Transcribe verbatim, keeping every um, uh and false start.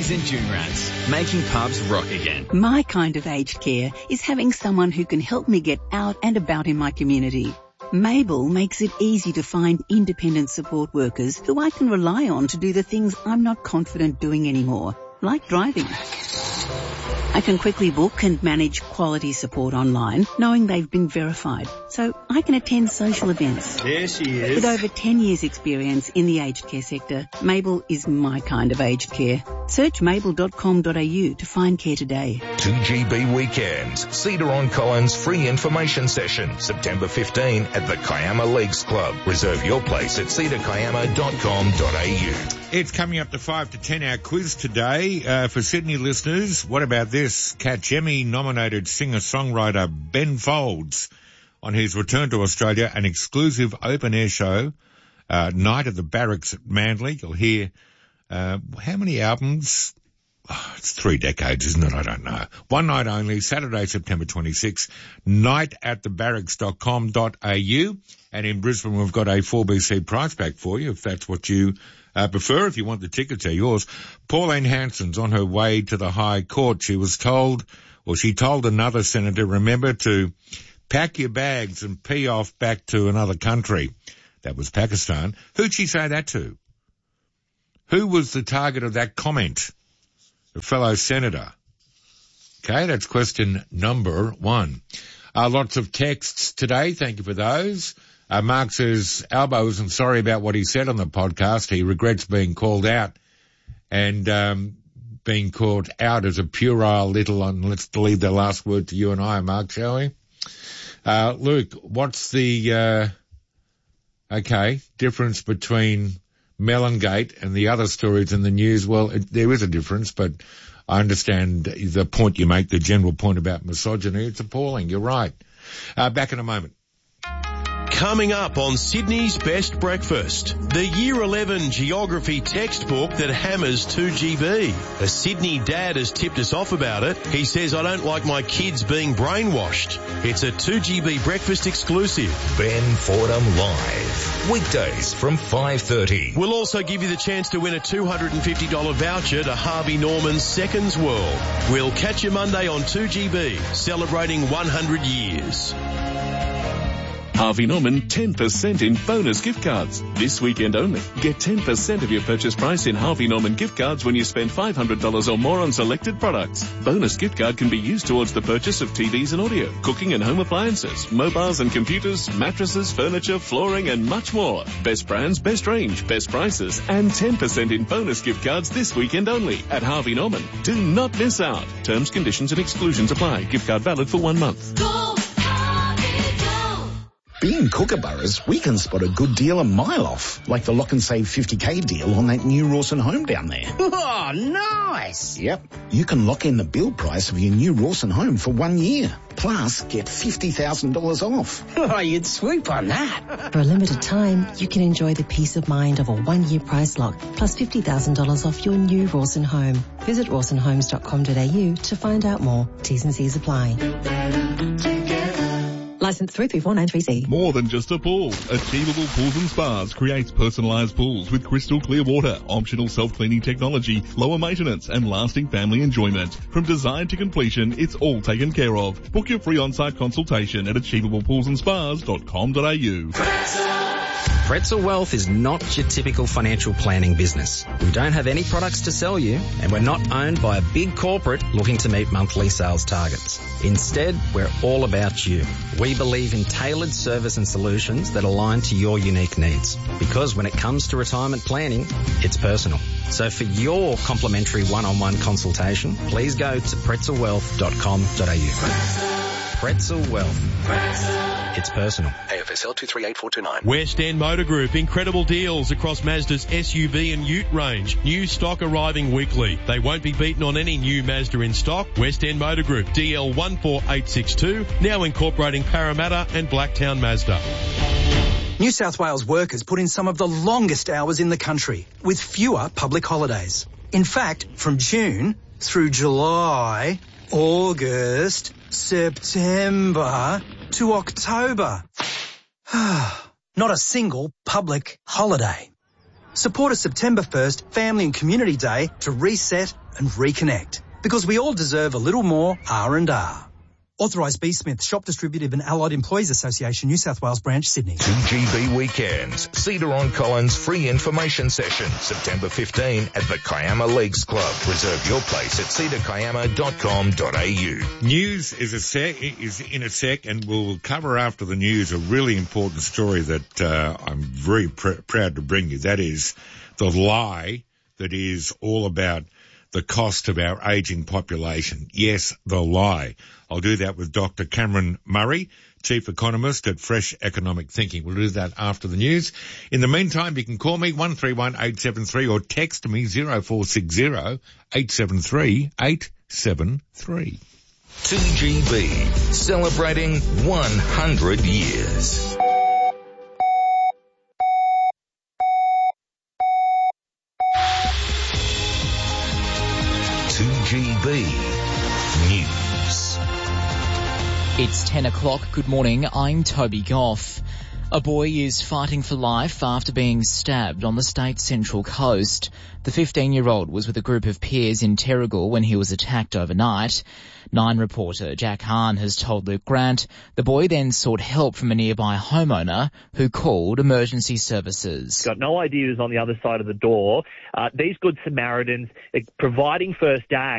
Rookies and Juniorats, making pubs rock again. My kind of aged care is having someone who can help me get out and about in my community. Mabel makes it easy to find independent support workers who I can rely on to do the things I'm not confident doing anymore, like driving. I can quickly book and manage quality support online, knowing they've been verified, so I can attend social events. There she is. With over ten years experience in the aged care sector, Mabel is my kind of aged care. Search mabel dot com dot a u to find care today. two G B Weekends, Cedar-on-Collins free information session, September fifteenth at the Kiama Leagues Club. Reserve your place at cedar kiama dot com dot a u. It's coming up to five to ten, our quiz today. Uh, for Sydney listeners, what about this? Catch Emmy-nominated singer-songwriter Ben Folds on his return to Australia, an exclusive open-air show, uh, Night at the Barracks at Manly. You'll hear uh, how many albums? Oh, it's three decades, isn't it? I don't know. One night only, Saturday, September twenty-sixth, night at the barracks dot com dot a u. And in Brisbane, we've got a four B C prize pack for you, if that's what you uh, prefer. If you want the tickets, they're yours. Pauline Hanson's on her way to the High Court. She was told, or she told another senator, remember to pack your bags and pee off back to another country. That was Pakistan. Who'd she say that to? Who was the target of that comment? A fellow senator. Okay, that's question number one. Uh, lots of texts today. Thank you for those. Uh, Mark says Albo isn't sorry about what he said on the podcast. He regrets being called out and um, being called out as a puerile little, and let's leave the last word to you and I, Mark, shall we? Uh, Luke, what's the, uh, okay, difference between Mellongate and the other stories in the news? Well, it, there is a difference, but I understand the point you make, the general point about misogyny. It's appalling. You're right. Uh, back in a moment. Coming up on Sydney's Best Breakfast, the Year eleven Geography textbook that hammers two G B. A Sydney dad has tipped us off about it. He says, I don't like my kids being brainwashed. It's a two G B breakfast exclusive. Ben Fordham Live. Weekdays from five thirty. We'll also give you the chance to win a two hundred fifty dollars voucher to Harvey Norman's Seconds World. We'll catch you Monday on two G B, celebrating one hundred years. Harvey Norman, ten percent in bonus gift cards. This weekend only. Get ten percent of your purchase price in Harvey Norman gift cards when you spend five hundred dollars or more on selected products. Bonus gift card can be used towards the purchase of T Vs and audio, cooking and home appliances, mobiles and computers, mattresses, furniture, flooring and much more. Best brands, best range, best prices and ten percent in bonus gift cards this weekend only at Harvey Norman. Do not miss out. Terms, conditions and exclusions apply. Gift card valid for one month. Go! Being Kookaburras, we can spot a good deal a mile off, like the Lock and Save fifty K deal on that new Rawson home down there. Oh, nice! Yep. You can lock in the build price of your new Rawson home for one year, plus get fifty thousand dollars off. Oh, you'd swoop on that. For a limited time, you can enjoy the peace of mind of a one-year price lock, plus fifty thousand dollars off your new Rawson home. Visit rawson homes dot com dot a u to find out more. T's and C's apply. License three three four nine three C. More than just a pool. Achievable Pools and Spas creates personalised pools with crystal clear water, optional self-cleaning technology, lower maintenance and lasting family enjoyment. From design to completion, it's all taken care of. Book your free on-site consultation at achievable pools and spas dot com dot a u. Pretzel Wealth is not your typical financial planning business. We don't have any products to sell you, and we're not owned by a big corporate looking to meet monthly sales targets. Instead, we're all about you. We believe in tailored service and solutions that align to your unique needs. Because when it comes to retirement planning, it's personal. So for your complimentary one-on-one consultation, please go to pretzel wealth dot com dot a u. Pretzel Wealth. Pretzel. It's personal. A F S L two three eight four two nine. West End Motor Group, incredible deals across Mazda's S U V and Ute range. New stock arriving weekly. They won't be beaten on any new Mazda in stock. West End Motor Group, D L one four eight six two, now incorporating Parramatta and Blacktown Mazda. New South Wales workers put in some of the longest hours in the country, with fewer public holidays. In fact, from June through July, August, September to October. Not a single public holiday. Support a September first Family and Community Day to reset, and reconnect. Because we all deserve a little more R and R. Authorised B. Smith, Shop Distributive and Allied Employees Association, New South Wales Branch, Sydney. two G B Weekends. Cedar-on-Collins free information session. September fifteenth at the Kiama Leagues Club. Reserve your place at cedar kiama dot com dot a u. News is a sec, is in a sec, and we'll cover after the news a really important story that uh, I'm very pr- proud to bring you. That is the lie that is all about the cost of our ageing population. Yes, the lie. I'll do that with Doctor Cameron Murray, Chief Economist at Fresh Economic Thinking. We'll do that after the news. In the meantime, you can call me one three one eight seven three or text me zero four six zero eight seven three eight seven three. two G B, celebrating one hundred years. two G B News. It's ten o'clock. Good morning. I'm Toby Goff. A boy is fighting for life after being stabbed on the state's central coast. The fifteen-year-old was with a group of peers in Terrigal when he was attacked overnight. Nine reporter Jack Hahn has told Luke Grant the boy then sought help from a nearby homeowner who called emergency services. Got no idea who's on the other side of the door. Uh, these Good Samaritans are providing first aid.